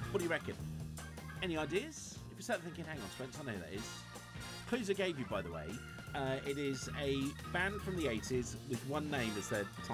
What do you reckon? Any ideas? If you start thinking, hang on, Spence, I know who that is. Clues I gave you, by the way. It is a band from the 80s with one name as their title.